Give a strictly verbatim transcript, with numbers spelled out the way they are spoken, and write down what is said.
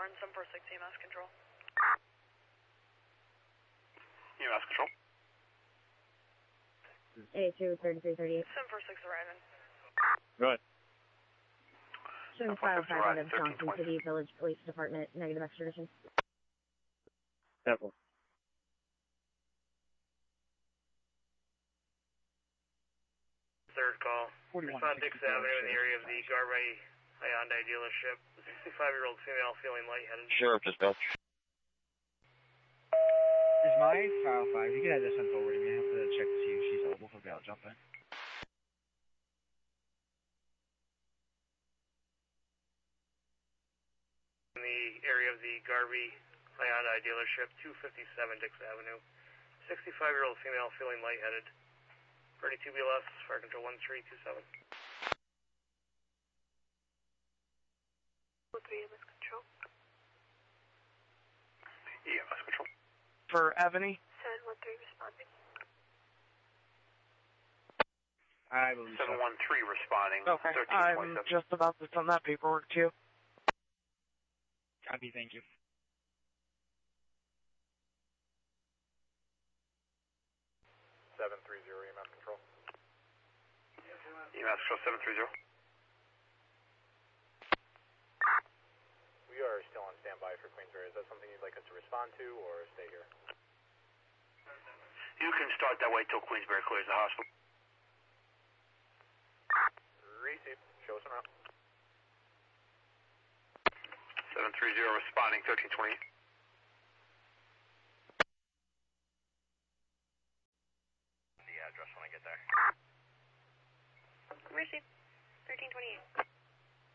Warren, seven four six E M S control. E M S control. A two thirty-three thirty-eight. seven four six arriving. Go ahead. Showing five oh five out of Johnson City Village Police Department, negative extradition. ten four. Third call. Respond Dix Avenue in the area of the Garvey Hyundai dealership. A sixty-five-year-old female feeling lightheaded. Sheriff dispatch. Is my file five? You can have this sent forward. You have to check to see if she's eligible for bail. Jump in. In the area of the Garvey Hyundai dealership, two fifty-seven Dix Avenue. sixty-five-year-old female feeling lightheaded. thirty-two B L S, fire control one three two seven. three E M S control. E M S control. For Ebony? seven one three responding. I believe so. seven one three responding. Okay, I'm just about to send that paperwork to you. Copy, thank you. seven three zero E M S control. E M S control seven three zero. We are still on standby for Queensbury. Is that something you'd like us to respond to or stay here? You can start that way till Queensbury clears the hospital. Receive. Show us around. seven three zero responding, thirteen twenty. The address when I get there. Receive. thirteen twenty-eight.